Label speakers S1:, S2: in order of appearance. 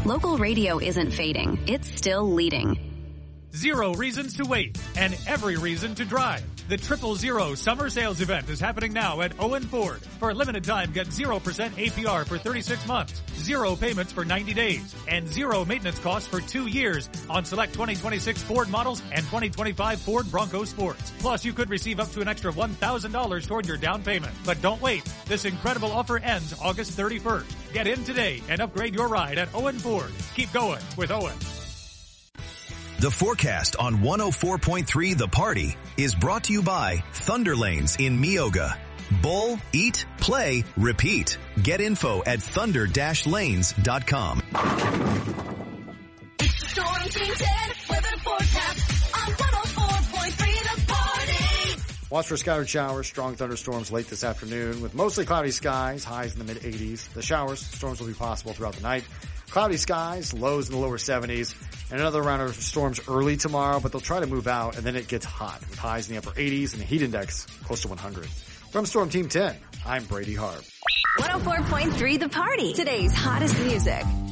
S1: local radio isn't fading. It's still leading.
S2: 0 reasons to wait and every reason to drive. The 000 summer sales event is happening now at Owen Ford. For a limited time, get 0% APR for 36 months, 0 payments for 90 days, and 0 maintenance costs for 2 years on select 2026 Ford models and 2025 Ford Bronco Sports. Plus, you could receive up to an extra $1,000 toward your down payment. But don't wait. This incredible offer ends August 31st. Get in today and upgrade your ride at Owen Ford. Keep going with Owen.
S3: The forecast on 104.3 The Party is brought to you by Thunder Lanes in Meoga. Bowl, eat, play, repeat. Get info at thunder-lanes.com.
S4: It's the Storm Team 10 weather forecast on 104.3 The Party.
S5: Watch for scattered showers, strong thunderstorms late this afternoon with mostly cloudy skies, highs in the mid-80s. The showers, storms will be possible throughout the night. Cloudy skies, lows in the lower 70s, and another round of storms early tomorrow, but they'll try to move out, and then it gets hot with highs in the upper 80s and the heat index close to 100. From Storm Team 10, I'm Brady Harb.
S1: 104.3 The Party. Today's hottest music.